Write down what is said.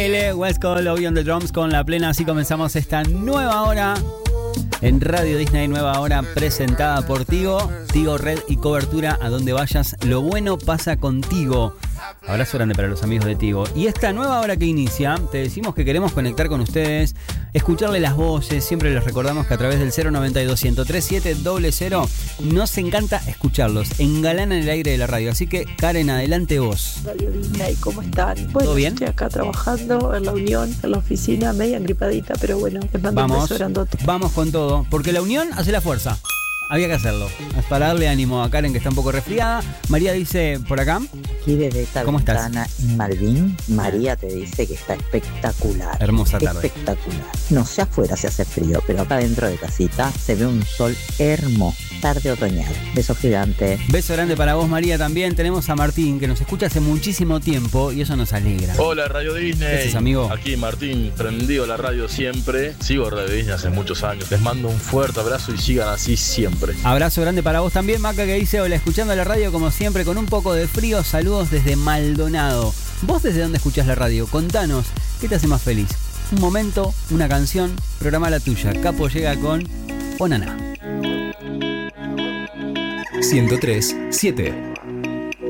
West Coast, Lobby on the Drums con La Plena. Así comenzamos esta nueva hora en Radio Disney, nueva hora presentada por Tigo. Tigo Red y cobertura a donde vayas. Lo bueno pasa contigo. Abrazo grande para los amigos de Tigo. Y esta nueva hora que inicia, te decimos que queremos conectar con ustedes, escucharle las voces. Siempre les recordamos que a través del 092-103-700 nos encanta escucharlos. Engalanan el aire de la radio. Así que, Karen, adelante vos. Radio Disney, ¿cómo están? Bueno, ¿todo bien? Estoy acá trabajando en la Unión, en la oficina, media engripadita, pero bueno, les mando un beso grandote. Vamos con todo, porque la unión hace la fuerza. Había que hacerlo. Es para darle ánimo a Karen, que está un poco resfriada. María dice, por acá. Aquí desde esta ¿Cómo ventana estás? en Malvin, María te dice que está espectacular. Hermosa tarde. Espectacular. No sé afuera se hace frío, pero acá dentro de casita se ve un sol hermoso. Tarde otoñal. Beso gigante. Beso grande para vos, María, también. Tenemos a Martín, que nos escucha hace muchísimo tiempo y eso nos alegra. Hola, Radio Disney. Gracias, amigo. Aquí Martín, prendido a la radio siempre. Sigo Radio Disney hace muchos años. Les mando un fuerte abrazo y sigan así siempre. Abrazo grande para vos también, Maca, que dice, hola, escuchando la radio como siempre con un poco de frío. Saludos desde Maldonado. ¿Vos desde dónde escuchás la radio? Contanos, ¿qué te hace más feliz? Un momento, una canción, programa la tuya. Capo llega con Onaná. 103.7